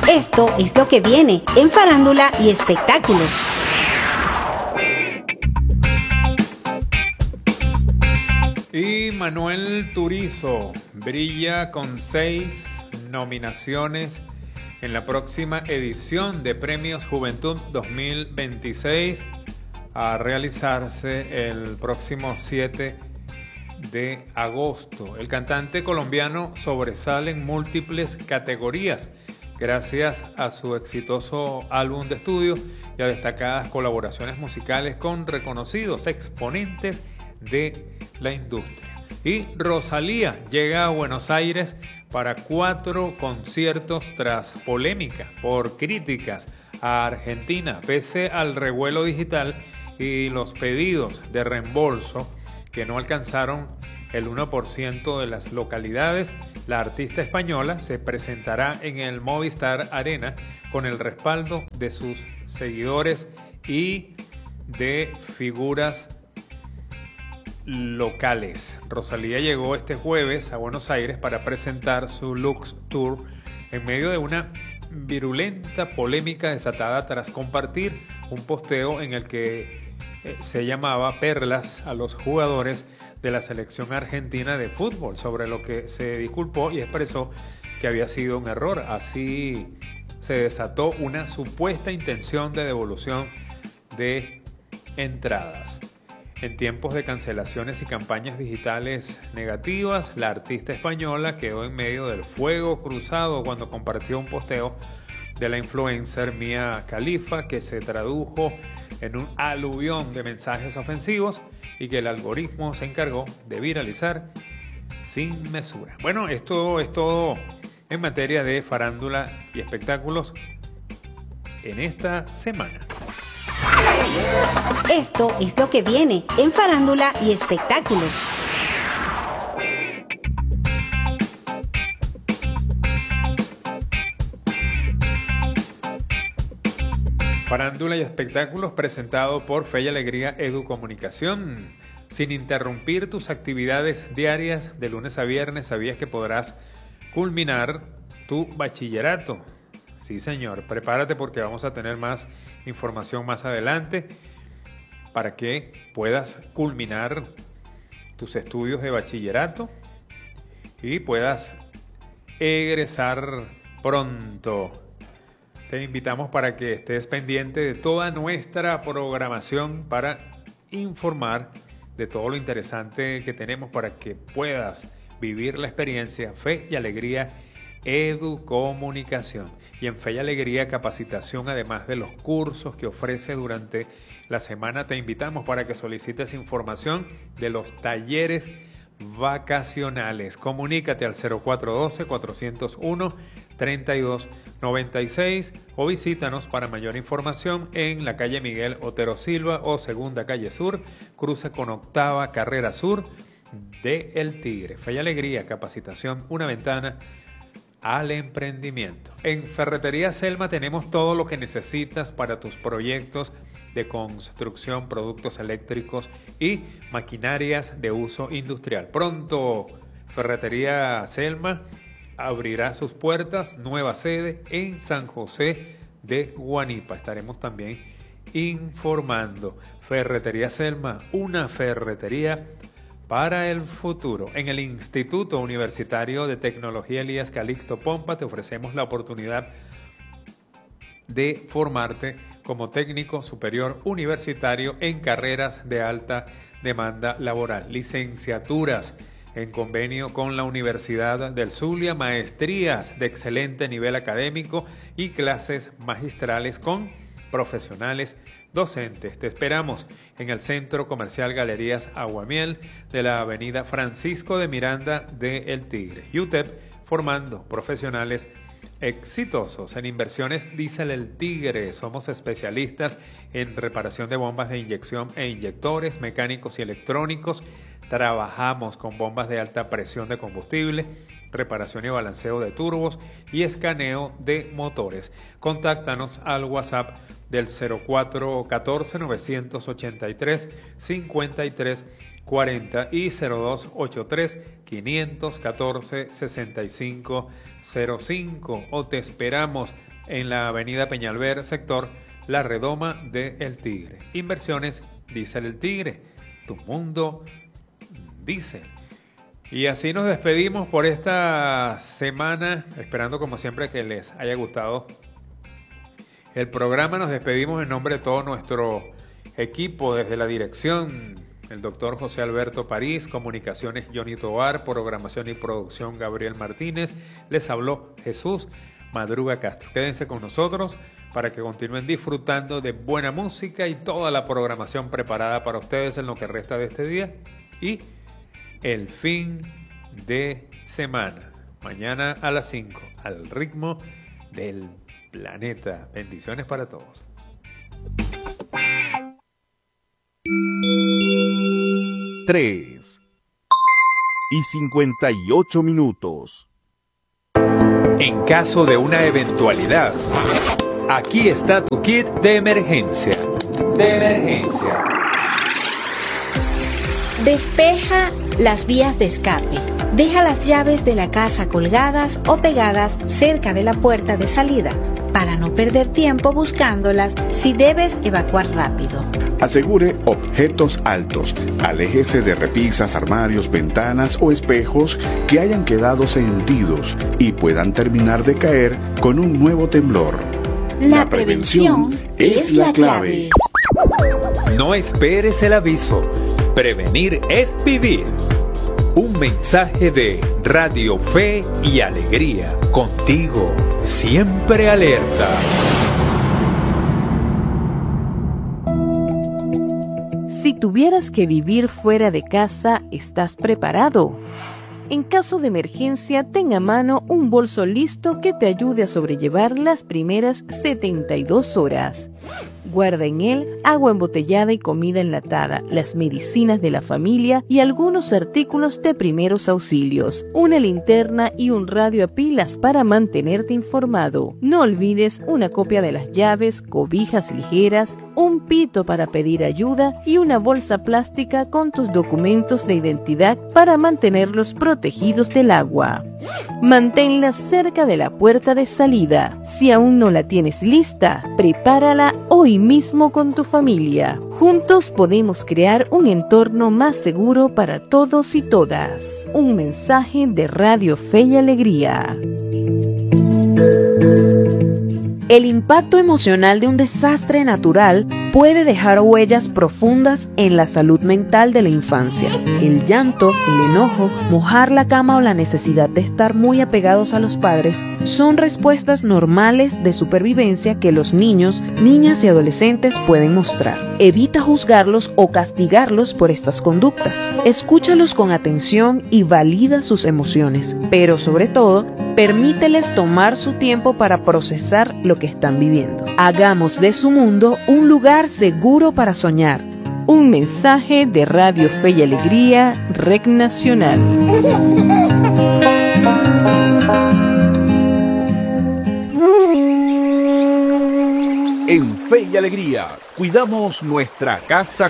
Esto es lo que viene en Farándula y Espectáculos. Y Manuel Turizo brilla con 6 nominaciones en la próxima edición de Premios Juventud 2026 a realizarse el próximo 7 de agosto. El cantante colombiano sobresale en múltiples categorías gracias a su exitoso álbum de estudio y a destacadas colaboraciones musicales con reconocidos exponentes de la industria. Y Rosalía llega a Buenos Aires para 4 conciertos tras polémica por críticas a Argentina, pese al revuelo digital y los pedidos de reembolso que no alcanzaron el 1% de las localidades. La artista española se presentará en el Movistar Arena con el respaldo de sus seguidores y de figuras locales. Rosalía llegó este jueves a Buenos Aires para presentar su Lux Tour en medio de una virulenta polémica desatada tras compartir un posteo en el que se llamaba perlas a los jugadores de la selección argentina de fútbol, sobre lo que se disculpó y expresó que había sido un error. Así se desató una supuesta intención de devolución de entradas. En tiempos de cancelaciones y campañas digitales negativas, la artista española quedó en medio del fuego cruzado cuando compartió un posteo de la influencer Mia Khalifa que se tradujo en un aluvión de mensajes ofensivos y que el algoritmo se encargó de viralizar sin mesura. Bueno, esto es todo en materia de farándula y espectáculos en esta semana. Esto es lo que viene en Farándula y Espectáculos. Farándula y Espectáculos presentado por Fe y Alegría Educomunicación. Sin interrumpir tus actividades diarias de lunes a viernes, ¿sabías que podrás culminar tu bachillerato? Sí, señor, prepárate porque vamos a tener más información más adelante para que puedas culminar tus estudios de bachillerato y puedas egresar pronto. Te invitamos para que estés pendiente de toda nuestra programación para informar de todo lo interesante que tenemos para que puedas vivir la experiencia Fe y Alegría Educomunicación. Y en Fe y Alegría Capacitación, además de los cursos que ofrece durante la semana, te invitamos para que solicites información de los talleres vacacionales. Comunícate al 0412-401-3296 o visítanos para mayor información en la calle Miguel Otero Silva o Segunda Calle Sur, cruce con Octava Carrera Sur de El Tigre. Fe y Alegría Capacitación, una ventana al emprendimiento. En Ferretería Selma tenemos todo lo que necesitas para tus proyectos de construcción, productos eléctricos y maquinarias de uso industrial. Pronto Ferretería Selma abrirá sus puertas, nueva sede en San José de Guanipa. Estaremos también informando. Ferretería Selma, una ferretería para el futuro. En el Instituto Universitario de Tecnología Elías Calixto Pompa te ofrecemos la oportunidad de formarte como técnico superior universitario en carreras de alta demanda laboral. Licenciaturas en convenio con la Universidad del Zulia, maestrías de excelente nivel académico y clases magistrales con profesionales docentes. Te esperamos en el Centro Comercial Galerías Aguamiel de la Avenida Francisco de Miranda de El Tigre. UTEP, formando profesionales exitosos. En Inversiones Diesel El Tigre somos especialistas en reparación de bombas de inyección e inyectores, mecánicos y electrónicos. Trabajamos con bombas de alta presión de combustible, reparación y balanceo de turbos y escaneo de motores. Contáctanos al WhatsApp del 0414-983-5340 y 0283-514-6505 o te esperamos en la avenida Peñalver, sector La Redoma de El Tigre. Inversiones, dice El Tigre, tu mundo dice. Y así nos despedimos por esta semana, esperando como siempre que les haya gustado el programa. Nos despedimos en nombre de todo nuestro equipo, desde la dirección, el doctor José Alberto París, comunicaciones Johnny Tovar, programación y producción Gabriel Martínez. Les habló Jesús Madruga Castro. Quédense con nosotros para que continúen disfrutando de buena música y toda la programación preparada para ustedes en lo que resta de este día y el fin de semana. Mañana a las 5, al ritmo del planeta. Bendiciones para todos. 3:58. En caso de una eventualidad, aquí está tu kit de emergencia. Despeja las vías de escape. Deja las llaves de la casa colgadas o pegadas cerca de la puerta de salida para no perder tiempo buscándolas si debes evacuar rápido. Asegure objetos altos. Aléjese de repisas, armarios, ventanas o espejos que hayan quedado sentidos y puedan terminar de caer con un nuevo temblor. La prevención es la clave. No esperes el aviso. Prevenir es vivir. Un mensaje de Radio Fe y Alegría. Contigo, siempre alerta. Si tuvieras que vivir fuera de casa, ¿estás preparado? En caso de emergencia, ten a mano un bolso listo que te ayude a sobrellevar las primeras 72 horas. Guarda en él agua embotellada y comida enlatada, las medicinas de la familia y algunos artículos de primeros auxilios, una linterna y un radio a pilas para mantenerte informado. No olvides una copia de las llaves, cobijas ligeras, un pito para pedir ayuda y una bolsa plástica con tus documentos de identidad para mantenerlos protegidos del agua. Manténla cerca de la puerta de salida. Si aún no la tienes lista, prepárala hoy mismo con tu familia. Juntos podemos crear un entorno más seguro para todos y todas. Un mensaje de Radio Fe y Alegría. El impacto emocional de un desastre natural puede dejar huellas profundas en la salud mental de la infancia. El llanto, el enojo, mojar la cama o la necesidad de estar muy apegados a los padres son respuestas normales de supervivencia que los niños, niñas y adolescentes pueden mostrar. Evita juzgarlos o castigarlos por estas conductas. Escúchalos con atención y valida sus emociones, pero sobre todo, permíteles tomar su tiempo para procesar lo que están viviendo. Hagamos de su mundo un lugar seguro para soñar. Un mensaje de Radio Fe y Alegría, Rec Nacional. En Fe y Alegría, cuidamos nuestra casa